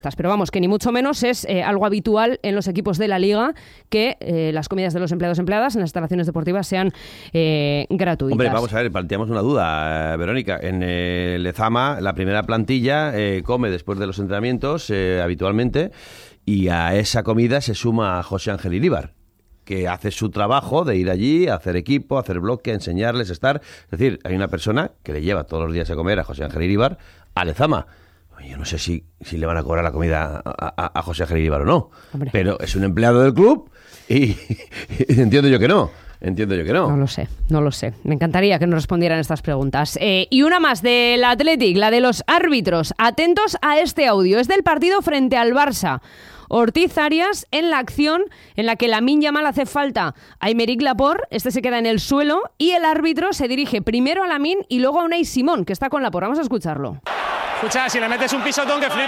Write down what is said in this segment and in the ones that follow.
Pero vamos, que ni mucho menos es algo habitual en los equipos de la Liga que las comidas de los empleados y empleadas en las instalaciones deportivas sean gratuitas. Hombre, vamos a ver, planteamos una duda, Verónica. En Lezama, la primera plantilla come después de los entrenamientos habitualmente, y a esa comida se suma José Ángel Iríbar, que hace su trabajo de ir allí, hacer equipo, hacer bloque, enseñarles, estar. Es decir, hay una persona que le lleva todos los días a comer a José Ángel Iríbar a Lezama. Yo no sé si le van a cobrar la comida a José Ángel Iríbar o no. Hombre. Pero es un empleado del club y entiendo yo que no. No lo sé. Me encantaría que nos respondieran estas preguntas. Y una más del Athletic, la de los árbitros. Atentos a este audio. Es del partido frente al Barça. Ortiz Arias en la acción en la que Lamine Yamal hace falta a Aymeric Laporte, este se queda en el suelo y el árbitro se dirige primero a Lamine y luego a Unai Simón, que está con Laporte. Vamos a escucharlo. Escucha, si le metes un pisotón que flip.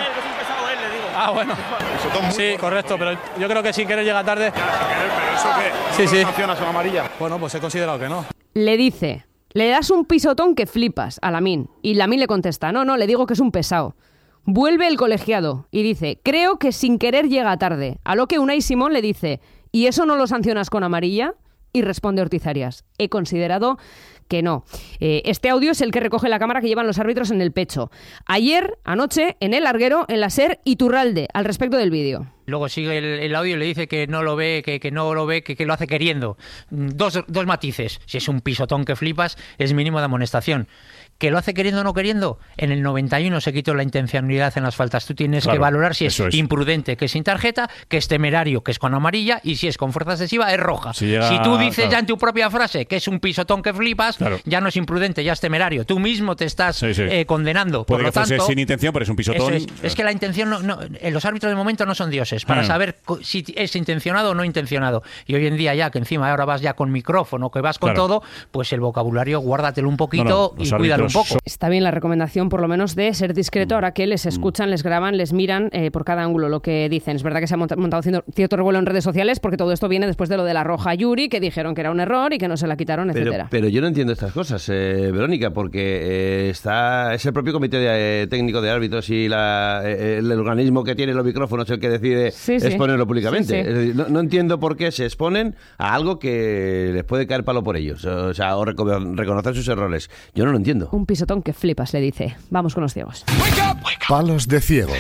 Bueno. Sí, correcto, pero yo creo que sin querer llega tarde. Pero eso que sí. sancionas con amarilla. Bueno, pues he considerado que no. Le dice, le das un pisotón que flipas a Lamine y Lamine le contesta, no, le digo que es un pesado. Vuelve el colegiado y dice, creo que sin querer llega tarde. A lo que Unai Simón le dice, ¿y eso no lo sancionas con amarilla? Y responde Ortiz Arias, he considerado que no. Este audio es el que recoge la cámara que llevan los árbitros en el pecho. Anoche, en el larguero, en la SER Iturralde, al respecto del vídeo. Luego sigue el audio y le dice que no lo ve, que no lo ve, que lo hace queriendo. Dos matices. Si es un pisotón que flipas, es mínimo de amonestación. ¿Que lo hace queriendo o no queriendo? En el 91 se quitó la intencionalidad en las faltas. Tú tienes que valorar si es imprudente, que es sin tarjeta, que es temerario, que es con amarilla, y si es con fuerza excesiva, es roja. Si tú dices ya en tu propia frase que es un pisotón que flipas, ya no es imprudente, ya es temerario. Tú mismo te estás condenando. Puede por lo tanto, sin intención, pero es un pisotón. Es que la intención, los árbitros de momento no son dioses para saber si es intencionado o no intencionado. Y hoy en día ya, que encima ahora vas ya con micrófono, que vas con todo, pues el vocabulario guárdatelo un poquito y cuídalo un poco. Está bien la recomendación, por lo menos, de ser discreto ahora que les escuchan, les graban, les miran por cada ángulo lo que dicen. Es verdad que se ha montado cierto revuelo en redes sociales porque todo esto viene después de lo de la roja Yuri, que dijeron que era un error y que no se la quitaron, etcétera. Pero yo no entiendo estas cosas, Verónica, porque es el propio comité técnico de árbitros y el organismo que tiene los micrófonos el que decide exponerlo públicamente. Es decir, no entiendo por qué se exponen a algo que les puede caer palo por ellos, o reconocer sus errores. Yo no lo entiendo. Un pisotón que flipas, le dice. Vamos con los ciegos. Palos de ciego.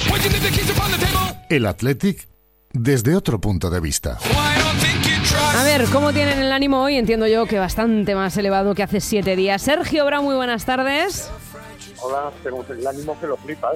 El Athletic desde otro punto de vista. A ver, ¿cómo tienen el ánimo hoy? Entiendo yo que bastante más elevado que hace 7 días. Sergio Bravo, muy buenas tardes. Hola, tengo el ánimo que lo flipas.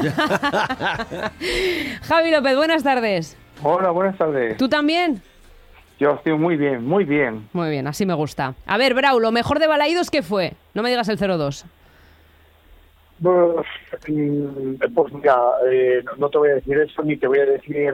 Javi López, buenas tardes. Hola, buenas tardes. ¿Tú también? Yo estoy muy bien, muy bien. Muy bien, así me gusta. A ver, Brau, lo mejor de Balaídos, ¿qué fue? No me digas el 0-2. Pues mira, no te voy a decir eso, ni te voy a decir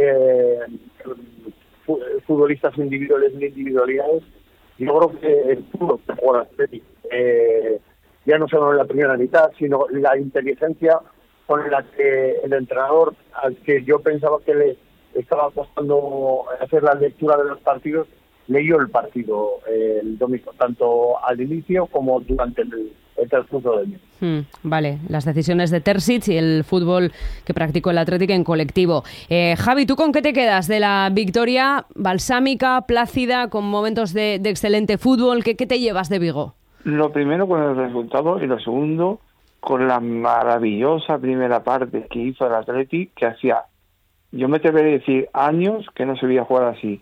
futbolistas individuales ni individualidades. Yo creo que el fútbol o el Atlético, ya no solo en la primera mitad, sino la inteligencia con la que el entrenador, al que yo pensaba que le estaba costando hacer la lectura de los partidos, leyó el partido el domingo, tanto al inicio como durante el transcurso del día. Vale, las decisiones de Terzic y el fútbol que practicó el Atlético en colectivo. Javi, ¿tú con qué te quedas de la victoria balsámica, plácida, con momentos de excelente fútbol? ¿Qué te llevas de Vigo? Lo primero con el resultado y lo segundo con la maravillosa primera parte que hizo el Atlético, que hacía, yo me atrevería a decir, años que no se veía jugar así.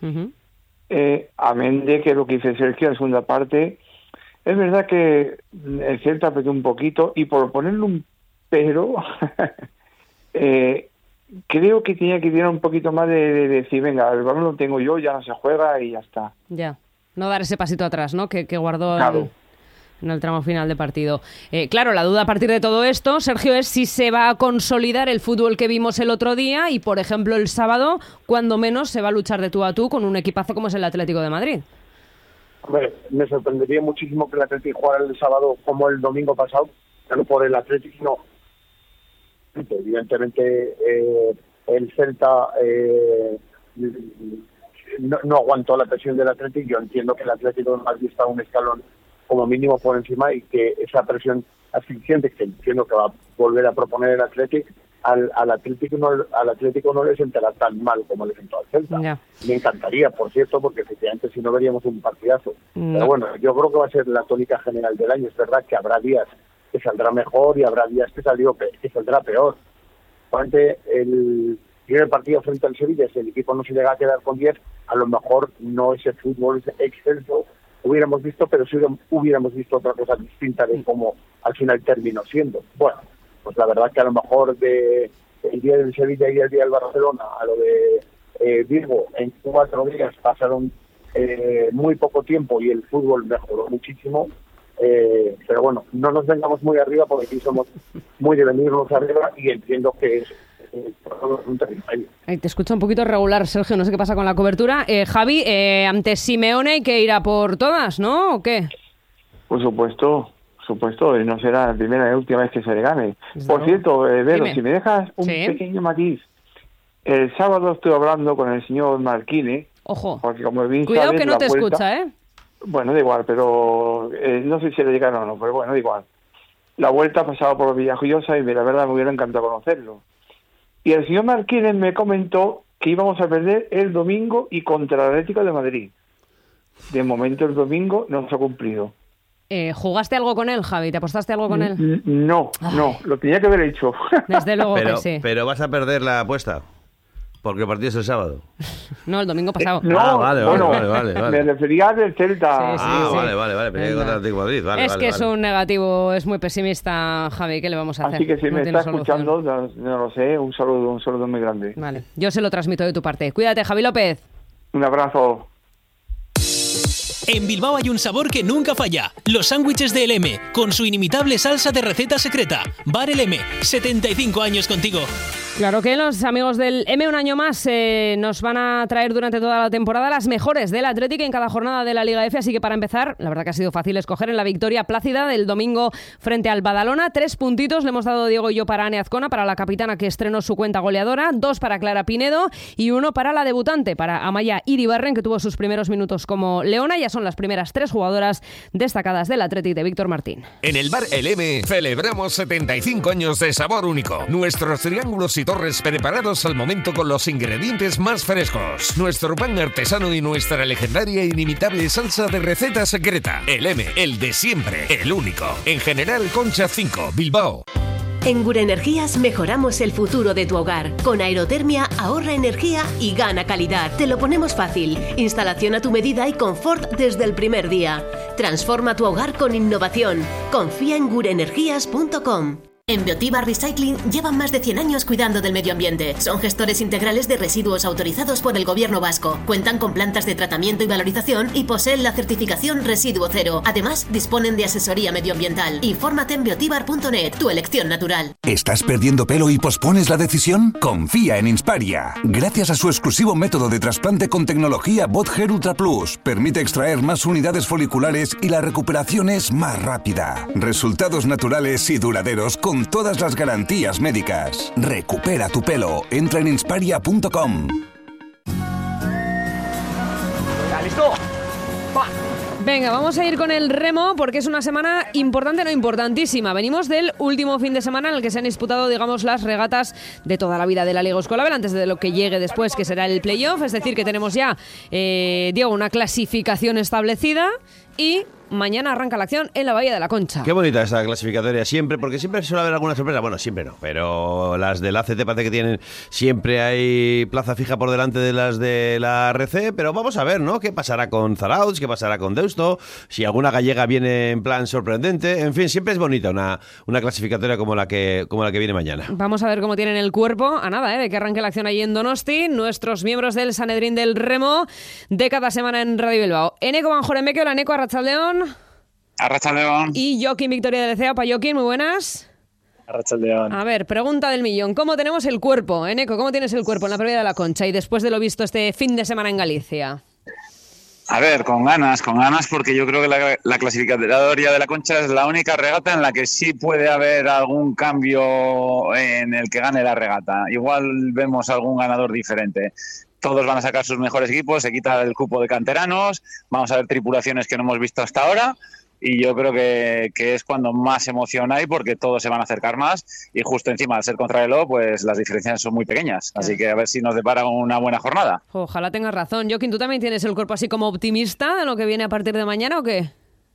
Amén de que lo que hizo Sergio en la segunda parte, es verdad que el Celta apretó un poquito y por ponerle un pero, creo que tenía que tirar un poquito más de decir, venga, el balón lo tengo yo, ya no se juega y ya está. Ya, no dar ese pasito atrás, ¿no? Que guardó claro. En el tramo final de partido. Claro, la duda a partir de todo esto, Sergio, es si se va a consolidar el fútbol que vimos el otro día y, por ejemplo, el sábado, cuando menos se va a luchar de tú a tú con un equipazo como es el Atlético de Madrid. Hombre, me sorprendería muchísimo que el Atlético jugara el sábado como el domingo pasado, pero por el Atlético no. Evidentemente, el Celta no aguantó la presión del Atlético. Yo entiendo que el Atlético de Madrid está un escalón como mínimo por encima y que esa presión asfixiante que entiendo que va a volver a proponer el Atlético al Atlético no le sentará tan mal como le sentó al Celta. Ya. Me encantaría, por cierto, porque efectivamente si no veríamos un partidazo. Pero bueno, yo creo que va a ser la tónica general del año. Es verdad que habrá días que saldrá mejor y habrá días que saldrá peor. Probablemente el primer partido frente al Sevilla, si el equipo no se llega a quedar con 10, a lo mejor no ese fútbol excelso hubiéramos visto, pero sí hubiéramos visto otra cosa distinta de cómo al final terminó siendo. Bueno, pues la verdad que a lo mejor de el día del Sevilla y el día del Barcelona a lo de Vigo, en 4 días pasaron muy poco tiempo y el fútbol mejoró muchísimo. Pero bueno, no nos vengamos muy arriba porque aquí somos muy de venirnos arriba y entiendo que es un territorio. Te escucho un poquito regular, Sergio, no sé qué pasa con la cobertura. Javi, ante Simeone hay que ir a por todas, ¿no? ¿O qué? Por supuesto, y no será la primera y última vez que se le gane. Por cierto, Vero, si me dejas un pequeño matiz, el sábado estuve hablando con el señor Marquini. Ojo, porque como bien cuidado sabes, que no te escucha, ¿eh? Bueno, da igual, pero no sé si le llegaron o no, pero bueno, da igual. La vuelta ha pasado por Villajoyosa y la verdad me hubiera encantado conocerlo. Y el señor Marquines me comentó que íbamos a perder el domingo y contra el Atlético de Madrid. De momento el domingo no se ha cumplido. ¿Jugaste algo con él, Javi? ¿Te apostaste algo con él? No, lo tenía que haber hecho. Desde luego que sí. Pero vas a perder la apuesta. Porque el partido es el sábado. No, el domingo pasado. Vale. Me refería al del Celta. Sí. Vale. Pero contra el Atlético de Madrid. Vale, es que es un negativo, es muy pesimista, Javi. ¿Qué le vamos a hacer? Así que si no me está solución. escuchando, no lo sé, un saludo muy grande. Vale, yo se lo transmito de tu parte. Cuídate, Javi López. Un abrazo. En Bilbao hay un sabor que nunca falla. Los sándwiches de El M, con su inimitable salsa de receta secreta. Bar El M, 75 años contigo. Claro que los amigos del M un año más nos van a traer durante toda la temporada las mejores del Athletic en cada jornada de la Liga F, así que para empezar, la verdad que ha sido fácil escoger en la victoria plácida del domingo frente al Badalona. 3 puntitos le hemos dado Diego y yo para Ane Azcona, para la capitana que estrenó su cuenta goleadora, 2 para Clara Pinedo y 1 para la debutante, para Amaya Iribarren, que tuvo sus primeros minutos como leona. Ya son las primeras 3 jugadoras destacadas del Athletic de Víctor Martín. En el Bar El M celebramos 75 años de sabor único. Nuestros triángulos y torres preparados al momento con los ingredientes más frescos. Nuestro pan artesano y nuestra legendaria e inimitable salsa de receta secreta. El M, el de siempre, el único. En General Concha 5, Bilbao. En Gure Energías mejoramos el futuro de tu hogar. Con aerotermia ahorra energía y gana calidad. Te lo ponemos fácil. Instalación a tu medida y confort desde el primer día. Transforma tu hogar con innovación. Confía en gureenergias.com. En Biotiba Recycling llevan más de 100 años cuidando del medio ambiente. Son gestores integrales de residuos autorizados por el Gobierno vasco. Cuentan con plantas de tratamiento y valorización y poseen la certificación Residuo Cero. Además, disponen de asesoría medioambiental. Infórmate en biotibar.net, tu elección natural. ¿Estás perdiendo pelo y pospones la decisión? Confía en Insparia. Gracias a su exclusivo método de trasplante con tecnología BotHair Ultra Plus, permite extraer más unidades foliculares y la recuperación es más rápida. Resultados naturales y duraderos con todas las garantías médicas. Recupera tu pelo. Entra en insparia.com. ¿Listo? Venga, vamos a ir con el remo porque es una semana importante, no importantísima. Venimos del último fin de semana en el que se han disputado, digamos, las regatas de toda la vida de la Liga Euskotlaber antes de lo que llegue después, que será el playoff. Es decir, que tenemos ya, Diego, una clasificación establecida y mañana arranca la acción en la Bahía de la Concha. Qué bonita esa clasificatoria siempre, porque siempre suele haber alguna sorpresa. Bueno, siempre no, pero las del ACT parece que tienen, siempre hay plaza fija por delante de las de la RC, pero vamos a ver, ¿no? ¿Qué pasará con Zarautz? ¿Qué pasará con Deusto? Si alguna gallega viene en plan sorprendente. En fin, siempre es bonita una clasificatoria como la que viene mañana. Vamos a ver cómo tienen el cuerpo, a nada, de que arranque la acción ahí en Donosti, nuestros miembros del Sanedrín del Remo de cada semana en Radio Bilbao. Eneco Banjorenbeke, hola Eneco, Arratsaldeon. Arratsaldeon. Y Joaquín Victoria de Lecea. Pa Joaquín, muy buenas. Arratsaldeon. A ver, pregunta del millón. ¿Cómo tenemos el cuerpo, Eneco? ¿Cómo tienes el cuerpo en la previa de la Concha y después de lo visto este fin de semana en Galicia? A ver, con ganas, porque yo creo que la clasificatoria de la Concha es la única regata en la que sí puede haber algún cambio en el que gane la regata. Igual vemos algún ganador diferente. Todos van a sacar sus mejores equipos, se quita el cupo de canteranos, vamos a ver tripulaciones que no hemos visto hasta ahora, y yo creo que es cuando más emoción hay, porque todos se van a acercar más y justo encima al ser contrarreloj pues las diferencias son muy pequeñas, así que a ver si nos depara una buena jornada. Ojalá tengas razón. Joaquín, ¿tú también tienes el cuerpo así como optimista de lo que viene a partir de mañana o qué?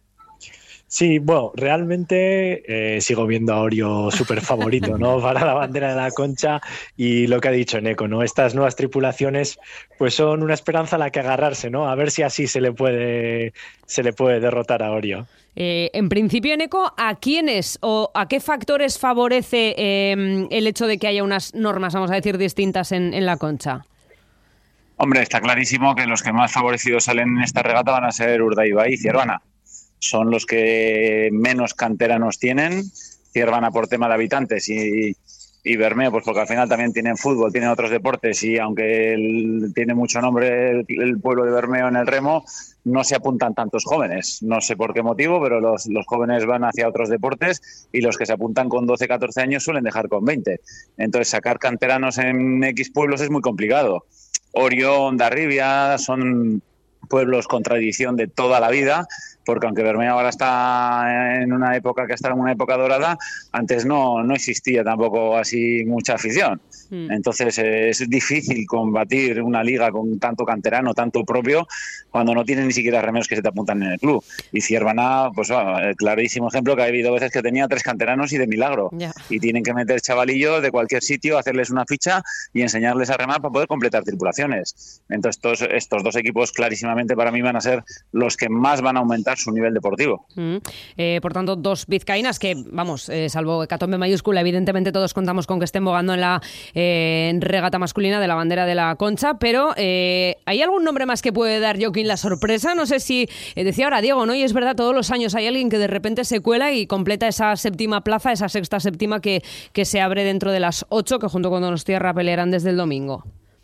Sí, bueno, realmente sigo viendo a Orio súper favorito, ¿no? Para la bandera de la Concha, y lo que ha dicho Neko, ¿no? Estas nuevas tripulaciones pues son una esperanza a la que agarrarse, ¿no? A ver si así se le puede derrotar a Orio. En principio, Neko, ¿a quiénes o a qué factores favorece el hecho de que haya unas normas, vamos a decir, distintas en la Concha? Hombre, está clarísimo que los que más favorecidos salen en esta regata van a ser Urdaibai y Ciervana. Son los que menos canteranos tienen. Ciervana por tema de habitantes y Bermeo pues porque al final también tienen fútbol, tienen otros deportes, y aunque tiene mucho nombre el pueblo de Bermeo en el remo, no se apuntan tantos jóvenes. No sé por qué motivo, pero los jóvenes van hacia otros deportes, y los que se apuntan con 12, 14 años suelen dejar con 20. Entonces sacar canteranos en X pueblos es muy complicado. Orio, Hondarribia son pueblos con tradición de toda la vida, porque aunque Bermeo ahora está en una época que está en una época dorada, antes no existía tampoco así mucha afición. Entonces es difícil combatir una liga con tanto canterano, tanto propio, cuando no tienes ni siquiera remeros que se te apuntan en el club. Y Ciervana, pues el clarísimo ejemplo, que ha habido veces que tenía 3 canteranos y de milagro. Y tienen que meter chavalillos de cualquier sitio, hacerles una ficha y enseñarles a remar para poder completar tripulaciones. Entonces estos dos equipos clarísimamente para mí van a ser los que más van a aumentar su nivel deportivo. Por tanto, 2 vizcaínas que, vamos, salvo hecatombe mayúscula, evidentemente todos contamos con que estén bogando en la regata masculina de la bandera de la Concha, pero ¿hay algún nombre más que puede dar, Joaquín, la sorpresa? No sé si, decía ahora Diego, ¿no? Y es verdad, todos los años hay alguien que de repente se cuela y completa esa 7ª plaza, esa 6ª, 7ª que se abre dentro de las 8, que junto con Donostiarra pelearán desde el domingo.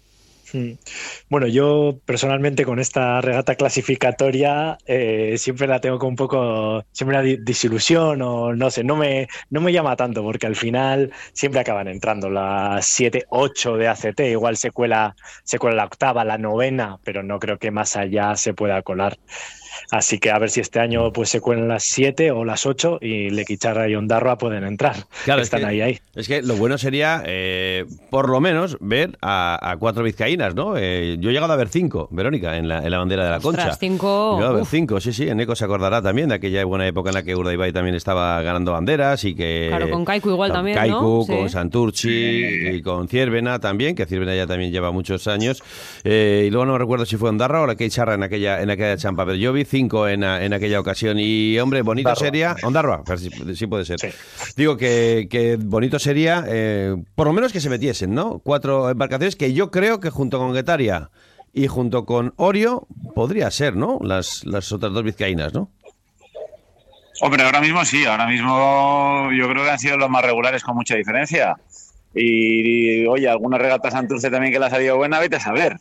Bueno, yo personalmente con esta regata clasificatoria siempre la tengo con un poco, siempre una desilusión, o no sé, no me llama tanto, porque al final siempre acaban entrando las 7, 8 de ACT, igual se cuela la 8ª, la 9ª, pero no creo que más allá se pueda colar. Así que a ver si este año pues se cuelan las 7 o las 8 y Lequicharra y Ondarroa pueden entrar. Claro, están ahí. Es que lo bueno sería, por lo menos, ver a 4 vizcaínas, ¿no? Yo he llegado a ver 5, Verónica, en la bandera de la Concha. Ostras, 5. He llegado a ver 5, sí. Eneco se acordará también de aquella buena época en la que Urdaibai también estaba ganando banderas y que... Claro, con Kaiku igual también, Kaiku, ¿no? con Santurchi y con Ciervena también, que Ciervena ya también lleva muchos años. Y luego no recuerdo si fue Ondarroa o Lequicharra en aquella champa, pero yo vi 5 en aquella ocasión. Y, hombre, bonito Ondarroa sería... Ondarroa, sí puede ser. Sí. Digo que bonito sería, por lo menos que se metiesen, ¿no? 4 embarcaciones que yo creo que junto con Guetaria y junto con Orio podría ser, ¿no? Las otras 2 vizcaínas, ¿no? Hombre, ahora mismo sí. Ahora mismo yo creo que han sido los más regulares con mucha diferencia. Y oye, alguna regata Santurce también que le ha salido buena, vete a saber.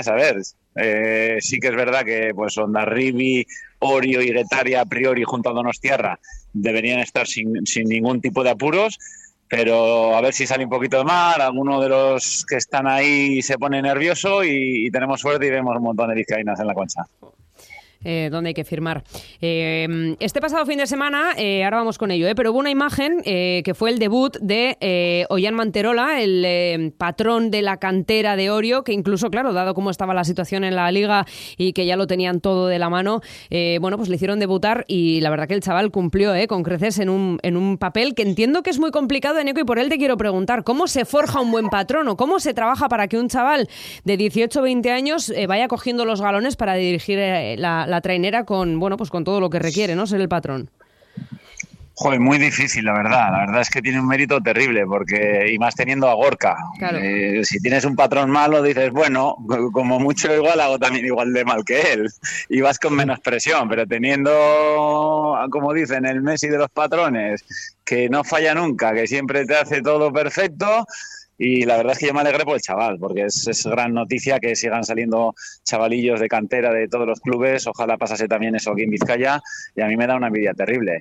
Sí que es verdad que pues Hondarribi, Orio y Guetaria a priori junto a Donostiarra deberían estar sin ningún tipo de apuros, pero a ver si sale un poquito de mar, alguno de los que están ahí se pone nervioso y tenemos suerte y vemos un montón de vizcaínas en la Concha. Donde hay que firmar. Este pasado fin de semana, ahora vamos con ello, pero hubo una imagen que fue el debut de Ollán Manterola, el patrón de la cantera de Orio, que incluso, claro, dado cómo estaba la situación en la liga y que ya lo tenían todo de la mano, bueno, pues le hicieron debutar y la verdad que el chaval cumplió con creces en un papel que entiendo que es muy complicado, Eneco, y por él te quiero preguntar, ¿cómo se forja un buen patrón o cómo se trabaja para que un chaval de 18 o 20 años vaya cogiendo los galones para dirigir la trainera con, bueno, pues con todo lo que requiere, ¿no? Ser el patrón. Joder, muy difícil, la verdad. La verdad es que tiene un mérito terrible, porque y más teniendo a Gorka. Claro. Si tienes un patrón malo, dices, bueno, como mucho igual hago también igual de mal que él. Y vas con menos presión, pero teniendo, como dicen, el Messi de los patrones, que no falla nunca, que siempre te hace todo perfecto. Y la verdad es que yo me alegré por el chaval, porque es gran noticia que sigan saliendo chavalillos de cantera de todos los clubes. Ojalá pasase también eso aquí en Vizcaya, y a mí me da una envidia terrible.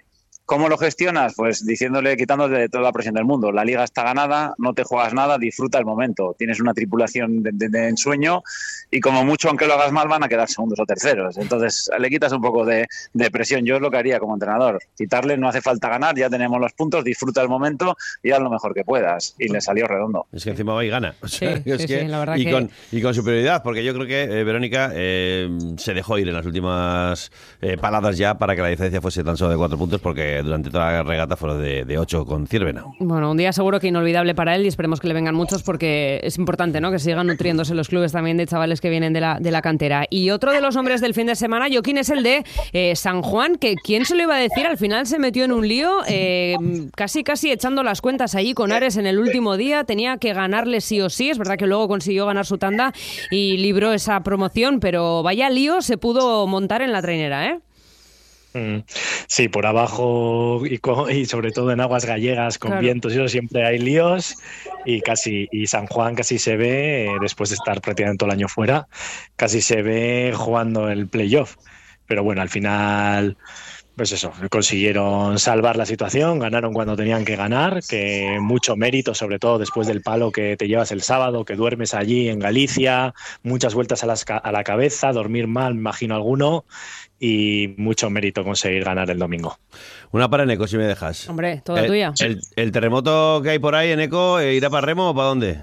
¿Cómo lo gestionas? Pues quitándole toda la presión del mundo. La liga está ganada, no te juegas nada, disfruta el momento. Tienes una tripulación de ensueño y como mucho, aunque lo hagas mal, van a quedar segundos o terceros. Entonces le quitas un poco de presión. Yo es lo que haría como entrenador. Quitarle, no hace falta ganar, ya tenemos los puntos, disfruta el momento y haz lo mejor que puedas. Y le salió redondo. Es que encima va y gana. O sea, Sí, la verdad y con superioridad, porque yo creo que Verónica se dejó ir en las últimas paladas ya para que la diferencia fuese tan solo de 4 puntos, porque durante toda la regata fueron de 8 con Ciervena. Bueno, un día seguro que inolvidable para él y esperemos que le vengan muchos, porque es importante, ¿no?, que sigan nutriéndose los clubes también de chavales que vienen de la cantera. Y otro de los hombres del fin de semana, Joaquín, es el de San Juan, que quién se lo iba a decir, al final se metió en un lío, casi echando las cuentas allí con Ares en el último día, tenía que ganarle sí o sí, es verdad que luego consiguió ganar su tanda y libró esa promoción, pero vaya lío se pudo montar en la trainera, ¿eh? Sí, por abajo y sobre todo en aguas gallegas con vientos y eso siempre hay líos y San Juan casi se ve, después de estar prácticamente todo el año fuera, casi se ve jugando el playoff. Pero bueno, al final, pues eso, consiguieron salvar la situación, ganaron cuando tenían que ganar, que mucho mérito, sobre todo después del palo que te llevas el sábado, que duermes allí en Galicia, muchas vueltas a la cabeza, dormir mal, me imagino alguno, y mucho mérito conseguir ganar el domingo. Una para Eneco, si me dejas. Hombre, toda tuya. El terremoto que hay por ahí, Eneco, ¿irá para remo o para dónde?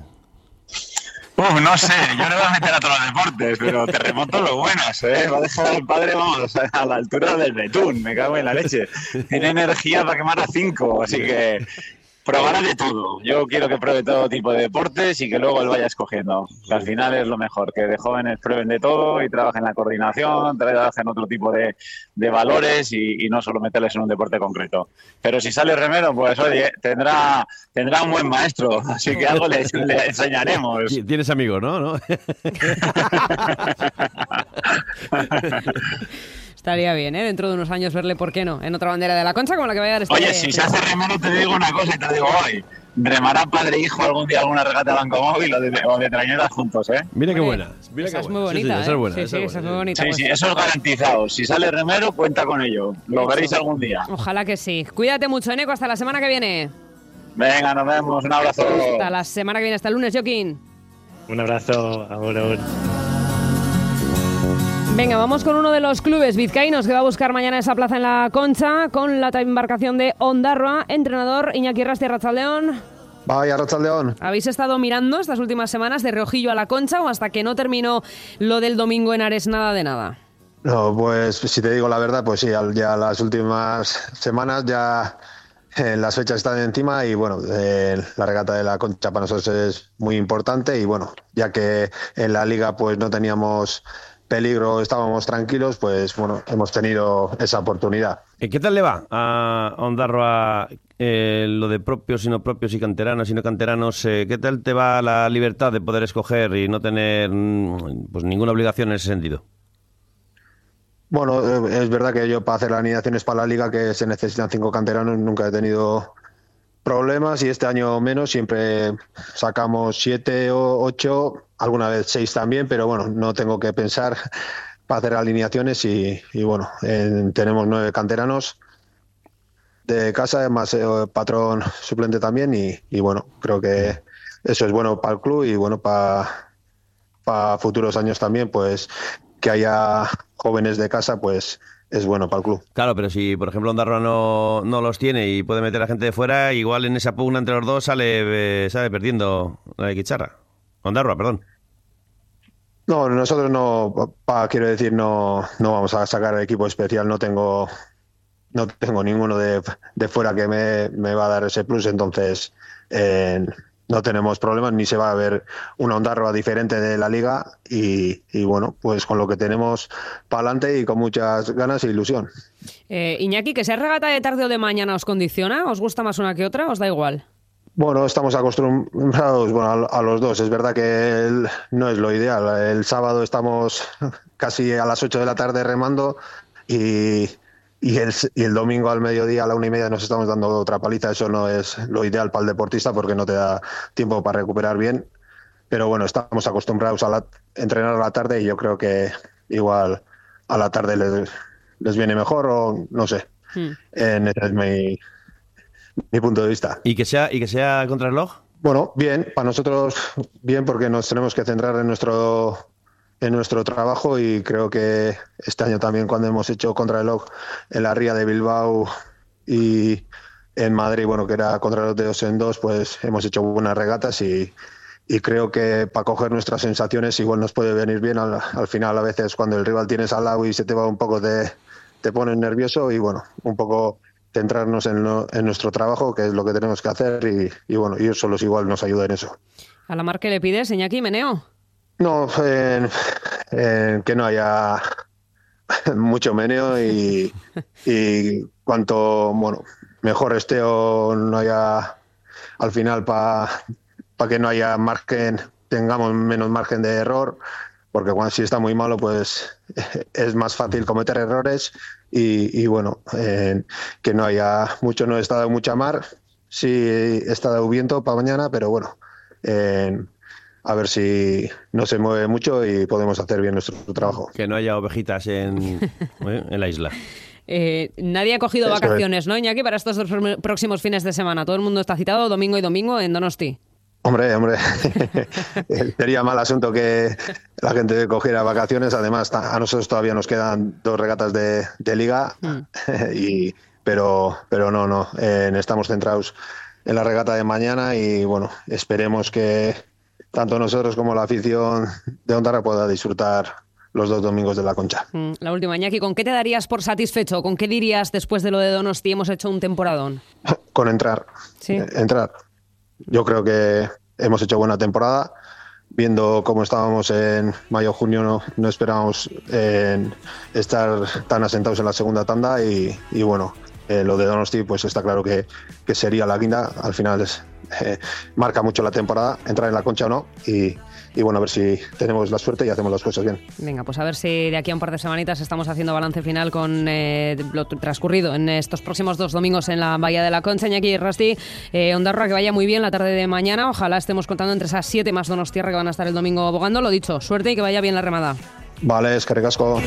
No sé, yo le voy a meter a todos los deportes, pero terremotos los buenos, ¿eh? Va a dejar al padre, vamos, a la altura del betún, me cago en la leche. Tiene energía para quemar a 5, así que probará de todo. Yo quiero que pruebe todo tipo de deportes y que luego él vaya escogiendo. Que al final es lo mejor, que de jóvenes prueben de todo y trabajen en la coordinación, trabajen otro tipo de valores y no solo meterles en un deporte concreto. Pero si sale remero, pues oye, tendrá un buen maestro, así que algo le enseñaremos. Tienes amigos, ¿no? Estaría bien, ¿eh? Dentro de unos años verle, ¿por qué no?, en otra bandera de la Concha como la que vaya a dar este. Oye, si se hace remero te digo una cosa y te digo hoy. Remará padre e hijo algún día alguna regata de Banco Móvil o de trañeras juntos, ¿eh? Mira qué buena. Mira esa qué es muy bonita, esa es buena. Sí, esa es muy bonita. Sí, eso es garantizado. Si sale remero, cuenta con ello. Lo veréis algún día. Ojalá que sí. Cuídate mucho, Eneco, hasta la semana que viene. Venga, nos vemos. Un abrazo. Hasta la semana que viene, hasta el lunes, Joaquín. Un abrazo. Ahora. Venga, vamos con uno de los clubes vizcaínos que va a buscar mañana esa plaza en la Concha con la embarcación de Ondarroa. Entrenador Iñaki Rasti, Arratsaldeon. Vaya, Arratsaldeon. ¿Habéis estado mirando estas últimas semanas de reojillo a la Concha o hasta que no terminó lo del domingo en Ares nada de nada? No, pues si te digo la verdad, pues sí, ya las últimas semanas ya las fechas están encima y bueno, la regata de la Concha para nosotros es muy importante y bueno, ya que en la liga pues no teníamos peligro, estábamos tranquilos, pues bueno, hemos tenido esa oportunidad. ¿Qué tal le va a Ondarroa lo de propios y no propios y canteranos y no canteranos? ¿Qué tal te va la libertad de poder escoger y no tener pues ninguna obligación en ese sentido? Bueno, es verdad que yo para hacer las alineaciones para la liga que se necesitan 5 canteranos nunca he tenido problemas y este año menos, siempre sacamos 7 o 8, alguna vez 6 también, pero bueno, no tengo que pensar para hacer alineaciones y bueno, tenemos 9 canteranos de casa, más patrón suplente también y bueno, creo que eso es bueno para el club y bueno para futuros años también, pues que haya jóvenes de casa, pues es bueno para el club. Claro, pero si por ejemplo Ondarroa no los tiene y puede meter a gente de fuera, igual en esa pugna entre los dos sale perdiendo la de Guicharra. Ondarroa, perdón. No, nosotros no, quiero decir, no vamos a sacar equipo especial, no tengo ninguno de fuera que me va a dar ese plus, entonces no tenemos problemas, ni se va a ver una Ondarroa diferente de la liga y bueno, pues con lo que tenemos para adelante y con muchas ganas e ilusión. Iñaki, ¿que sea regata de tarde o de mañana os condiciona? ¿Os gusta más una que otra? ¿Os da igual? Bueno, estamos acostumbrados a los dos. Es verdad que no es lo ideal. El sábado estamos casi a las 8 de la tarde remando y el domingo al mediodía a la 1:30 nos estamos dando otra paliza. Eso no es lo ideal para el deportista porque no te da tiempo para recuperar bien. Pero bueno, estamos acostumbrados a entrenar a la tarde y yo creo que igual a la tarde les viene mejor o no sé. Ese es mi punto de vista. ¿Y que sea contrarreloj? Bueno, bien, para nosotros bien, porque nos tenemos que centrar en nuestro trabajo, y creo que este año también, cuando hemos hecho contrarreloj en la Ría de Bilbao y en Madrid, bueno, que era contrarreloj de 2 en 2, pues hemos hecho buenas regatas, y creo que para coger nuestras sensaciones igual nos puede venir bien al final. A veces cuando el rival tienes al lado y se te va un poco, te pones nervioso, y bueno, un poco centrarnos en nuestro trabajo, que es lo que tenemos que hacer, y bueno, ellos solos igual nos ayudan en eso. ¿A la mar qué le pides, Iñaki Meneo? No, que no haya mucho meneo, y cuanto mejor esté o no haya al final, para que no haya margen, tengamos menos margen de error, porque si está muy malo, pues es más fácil cometer errores, y bueno, que no haya mucho. No está dado mucha mar, sí está dado viento para mañana, pero bueno, a ver si no se mueve mucho y podemos hacer bien nuestro trabajo. Que no haya ovejitas en la isla. Nadie ha cogido vacaciones, ¿no, Iñaki, para estos 2 próximos fines de semana? Todo el mundo está citado domingo y domingo en Donosti. Hombre, sería mal asunto que la gente cogiera vacaciones. Además, a nosotros todavía nos quedan 2 regatas de liga, pero no, estamos centrados en la regata de mañana, y bueno, esperemos que tanto nosotros como la afición de Ondarra pueda disfrutar los 2 domingos de la Concha. La última, Iñaki, ¿con qué te darías por satisfecho? ¿Con qué dirías, después de lo de Donosti, hemos hecho un temporadón? Con entrar. ¿Sí? Entrar. Yo creo que hemos hecho buena temporada. Viendo cómo estábamos en mayo-junio, no esperábamos estar tan asentados en la segunda tanda, y bueno, lo de Donosti, pues está claro que sería la guinda. Al final marca mucho la temporada, entrar en la Concha o no, y bueno, a ver si tenemos la suerte y hacemos las cosas bien. Venga, pues a ver si de aquí a un par de semanitas estamos haciendo balance final con lo transcurrido en estos próximos 2 domingos en la Bahía de la Concha. Iñaki Rasti, Ondarroa, que vaya muy bien la tarde de mañana. Ojalá estemos contando entre esas 7 más Donostiarra que van a estar el domingo abogando. Lo dicho, suerte y que vaya bien la remada. Vale, eskerrik asko.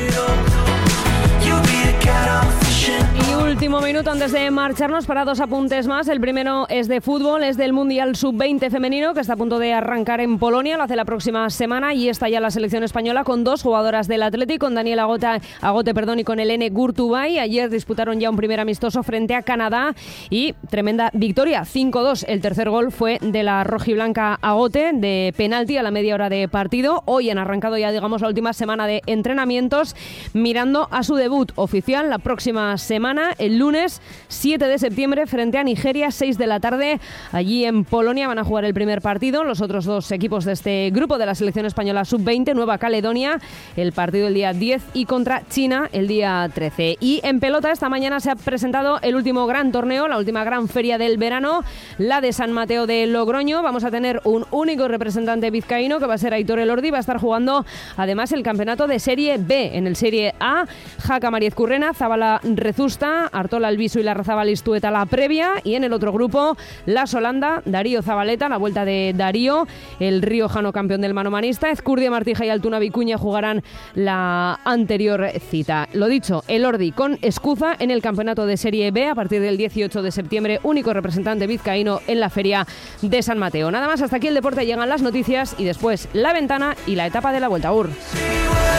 Y último minuto antes de marcharnos para 2 apuntes más. El primero es de fútbol, es del Mundial Sub-20 femenino, que está a punto de arrancar en Polonia, lo hace la próxima semana, y está ya la selección española con 2 jugadoras del Athletic, con Daniela Agote y con Helene Gurtubay. Ayer disputaron ya un primer amistoso frente a Canadá, y tremenda victoria, 5-2. El tercer gol fue de la rojiblanca Agote, de penalti a la media hora de partido. Hoy han arrancado ya, digamos, la última semana de entrenamientos, mirando a su debut oficial la próxima semana, el lunes 7 de septiembre, frente a Nigeria, 6 de la tarde. Allí en Polonia van a jugar el primer partido los otros 2 equipos de este grupo de la selección española Sub-20, Nueva Caledonia, el partido el día 10, y contra China el día 13. Y en pelota, esta mañana se ha presentado el último gran torneo, la última gran feria del verano, la de San Mateo de Logroño. Vamos a tener un único representante vizcaíno, que va a ser Aitor Elordi. Va a estar jugando además el campeonato de Serie B. En el Serie A, Jaca Mariez Currena, Zabala Rezusta, Artola Albizu y Larrazabal Istueta la previa, y en el otro grupo la Solanda, Darío Zabaleta, la vuelta de Darío, el riojano campeón del manomanista, Ezcurdia Martija y Altuna Vicuña jugarán la anterior cita. Lo dicho, Elordi con Escuza en el campeonato de Serie B a partir del 18 de septiembre, único representante vizcaíno en la feria de San Mateo. Nada más, hasta aquí el deporte, llegan las noticias y después la ventana y la etapa de la Vuelta a Ur.